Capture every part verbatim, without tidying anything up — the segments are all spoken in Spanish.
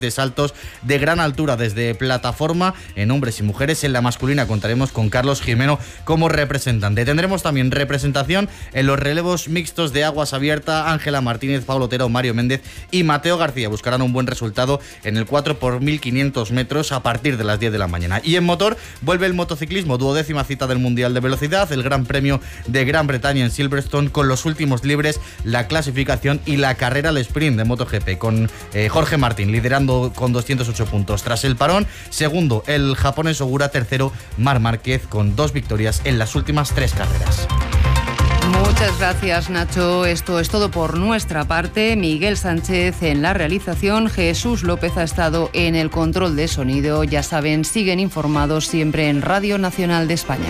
de saltos de gran altura desde plataforma en hombres y mujeres. En la masculina contaremos con Carlos Jimeno como representante. Tendremos también representación en los relevos mixtos de aguas abierta. Ángela Martínez, Pablo Otero, Mario Méndez y Mateo García buscarán un buen resultado en el cuatro por mil quinientos metros a partir de las diez de la mañana. Y en motor vuelve el motociclismo, duodécima cita del Mundial de Velocidad, el Gran Premio de Gran Bretaña en Silverstone, con los últimos libres, la clasificación y la carrera al sprint de MotoGP, con eh, Jorge Martín liderando con doscientos ocho puntos tras el parón. Segundo, el japonés Ogura. Tercero, Marc Márquez, con dos victorias en las últimas tres carreras. Muchas gracias, Nacho. Esto es todo por nuestra parte. Miguel Sánchez en la realización. Jesús López ha estado en el control de sonido. Ya saben, siguen informados siempre en Radio Nacional de España.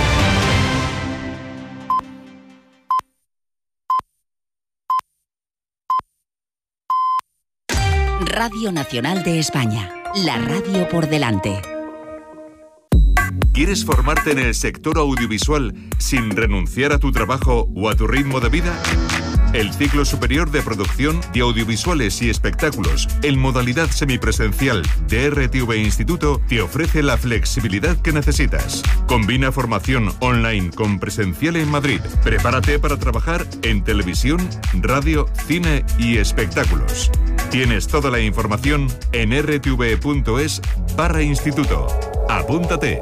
Radio Nacional de España, la radio por delante. ¿Quieres formarte en el sector audiovisual sin renunciar a tu trabajo o a tu ritmo de vida? El ciclo superior de producción de audiovisuales y espectáculos en modalidad semipresencial de R T V Instituto te ofrece la flexibilidad que necesitas. Combina formación online con presencial en Madrid. Prepárate para trabajar en televisión, radio, cine y espectáculos. Tienes toda la información en r t v punto es barra instituto. Apúntate.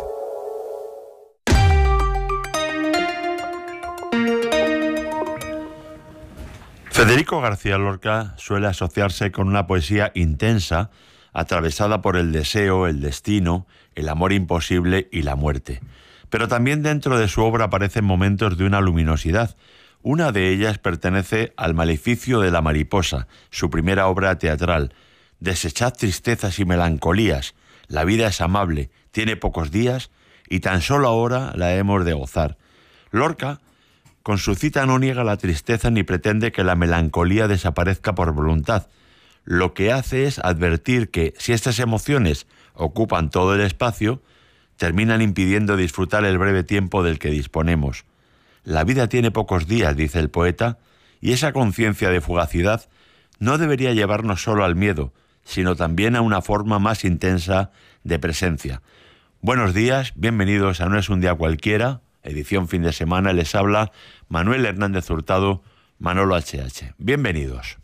Federico García Lorca suele asociarse con una poesía intensa, atravesada por el deseo, el destino, el amor imposible y la muerte. Pero también dentro de su obra aparecen momentos de una luminosidad. Una de ellas pertenece al Maleficio de la mariposa, su primera obra teatral. Desechad tristezas y melancolías, la vida es amable, tiene pocos días y tan solo ahora la hemos de gozar. Lorca, con su cita, no niega la tristeza ni pretende que la melancolía desaparezca por voluntad. Lo que hace es advertir que, si estas emociones ocupan todo el espacio, terminan impidiendo disfrutar el breve tiempo del que disponemos. La vida tiene pocos días, dice el poeta, y esa conciencia de fugacidad no debería llevarnos solo al miedo, sino también a una forma más intensa de presencia. Buenos días, bienvenidos a No es un día cualquiera, edición fin de semana. Les habla Manuel Hernández Hurtado, Manolo H H. Bienvenidos.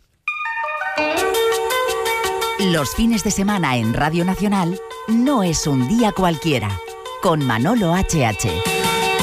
Los fines de semana en Radio Nacional, No es un día cualquiera, con Manolo H H.